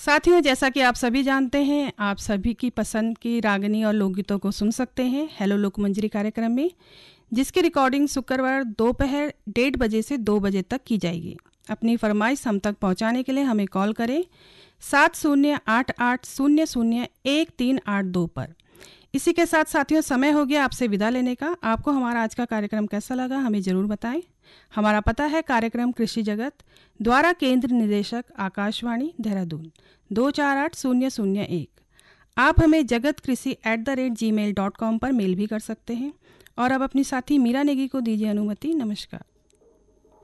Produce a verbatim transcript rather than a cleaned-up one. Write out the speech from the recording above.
साथियों, जैसा कि आप सभी जानते हैं, आप सभी की पसंद की रागनी और लोकगीतों को सुन सकते हैं हेलो लोकमंजरी कार्यक्रम में, जिसकी रिकॉर्डिंग शुक्रवार दोपहर डेढ़ बजे से दो बजे तक की जाएगी। अपनी फरमाइश हम तक पहुंचाने के लिए हमें कॉल करें सात शून्य आठ आठ शून्य शून्य एक तीन आठ दो पर। इसी के साथ साथियों, समय हो गया आपसे विदा लेने का। आपको हमारा आज का कार्यक्रम कैसा लगा हमें ज़रूर बताएं। हमारा पता है कार्यक्रम कृषि जगत, द्वारा केंद्र निदेशक आकाशवाणी देहरादून, दो चार आठ शून्य शून्य एक। आप हमें जगत कृषि at the rate ji mail dot com पर मेल भी कर सकते हैं। और अब अपनी साथी मीरा नेगी को दीजिए अनुमति। नमस्कार।